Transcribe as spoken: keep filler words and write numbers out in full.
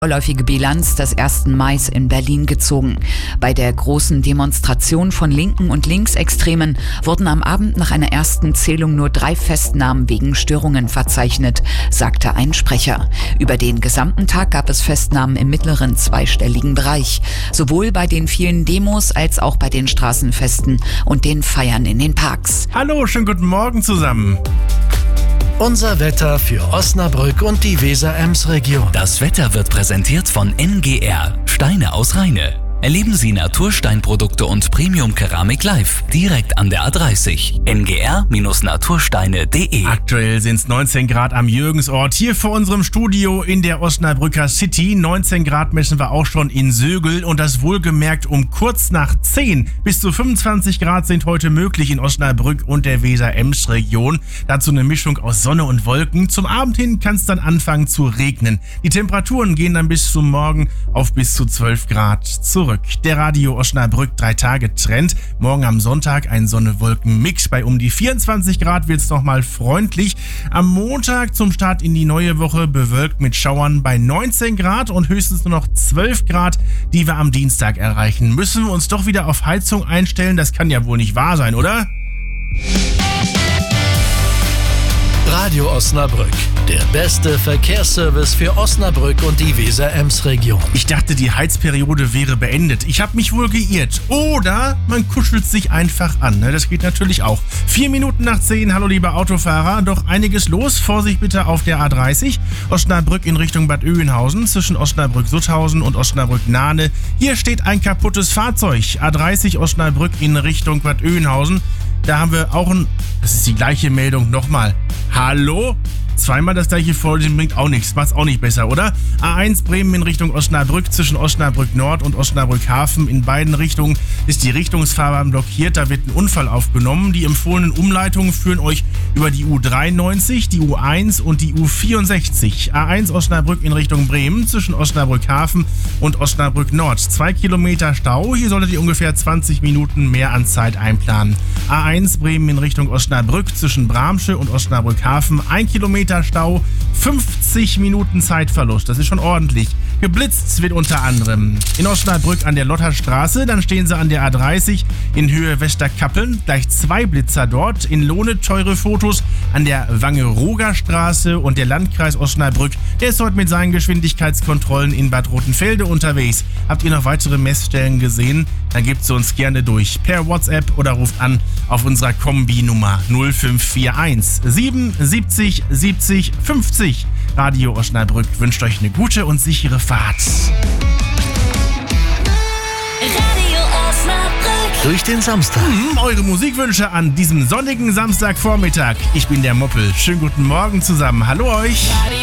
Vorläufige Bilanz des ersten Mai in Berlin gezogen. Bei der großen Demonstration von Linken und Linksextremen wurden am Abend nach einer ersten Zählung nur drei Festnahmen wegen Störungen verzeichnet, sagte ein Sprecher. Über den gesamten Tag gab es Festnahmen im mittleren zweistelligen Bereich, sowohl bei den vielen Demos als auch bei den Straßenfesten und den Feiern in den Parks. Hallo, schönen guten Morgen zusammen. Unser Wetter für Osnabrück und die Weser-Ems-Region. Das Wetter wird präsentiert von N G R, Steine aus Rheine. Erleben Sie Natursteinprodukte und Premium-Keramik live, direkt an der A dreißig. N G R Natursteine punkt de. Aktuell sind es neunzehn Grad am Jürgensort, hier vor unserem Studio in der Osnabrücker City. neunzehn Grad messen wir auch schon in Sögel und das wohlgemerkt um kurz nach zehn. Bis zu fünfundzwanzig Grad sind heute möglich in Osnabrück und der Weser-Ems-Region. Dazu eine Mischung aus Sonne und Wolken. Zum Abend hin kann es dann anfangen zu regnen. Die Temperaturen gehen dann bis zum Morgen auf bis zu zwölf Grad zurück. Der Radio Osnabrück drei Tage Trend. Morgen am Sonntag ein Sonne-Wolken-Mix. Bei um die vierundzwanzig Grad wird es nochmal freundlich. Am Montag zum Start in die neue Woche bewölkt mit Schauern bei neunzehn Grad und höchstens nur noch zwölf Grad, die wir am Dienstag erreichen. Müssen wir uns doch wieder auf Heizung einstellen? Das kann ja wohl nicht wahr sein, oder? Radio Osnabrück, der beste Verkehrsservice für Osnabrück und die Weser-Ems-Region. Ich dachte, die Heizperiode wäre beendet. Ich habe mich wohl geirrt. Oder man kuschelt sich einfach an. Das geht natürlich auch. Vier Minuten nach zehn. Hallo liebe Autofahrer. Doch einiges los. Vorsicht bitte auf der A dreißig. Osnabrück in Richtung Bad Oeynhausen. Zwischen Osnabrück-Sutthausen und Osnabrück-Nahne. Hier steht ein kaputtes Fahrzeug. A dreißig Osnabrück in Richtung Bad Oeynhausen. Da haben wir auch ein... Das ist die gleiche Meldung. Nochmal. Hallo? Zweimal das gleiche Vorlesen bringt auch nichts. Macht's auch nicht besser, oder? A eins Bremen in Richtung Osnabrück zwischen Osnabrück Nord und Osnabrück Hafen. In beiden Richtungen ist die Richtungsfahrbahn blockiert. Da wird ein Unfall aufgenommen. Die empfohlenen Umleitungen führen euch über die U dreiundneunzig, die U eins und die U vierundsechzig. A eins Osnabrück in Richtung Bremen zwischen Osnabrück Hafen und Osnabrück Nord. Zwei Kilometer Stau. Hier solltet ihr ungefähr zwanzig Minuten mehr an Zeit einplanen. A eins Bremen in Richtung Osnabrück zwischen Bramsche und Osnabrück Hafen. Ein Kilometer Stau, fünfzig Minuten Zeitverlust. Das ist schon ordentlich. Geblitzt wird unter anderem in Osnabrück an der Lotterstraße, dann stehen sie an der A dreißig in Höhe Westerkappeln, gleich zwei Blitzer dort. In Lohne teure Fotos an der Wangerooger Straße und der Landkreis Osnabrück, der ist heute mit seinen Geschwindigkeitskontrollen in Bad Rotenfelde unterwegs. Habt ihr noch weitere Messstellen gesehen? Dann gebt sie uns gerne durch per WhatsApp oder ruft an auf unserer Kombi-Nummer null fünf vier eins siebenundsiebzig siebzig fünfzig. Radio Osnabrück wünscht euch eine gute und sichere Fahrt. Radio Osnabrück. Durch den Samstag. Mhm, eure Musikwünsche an diesem sonnigen Samstagvormittag. Ich bin der Moppel. Schönen guten Morgen zusammen. Hallo euch.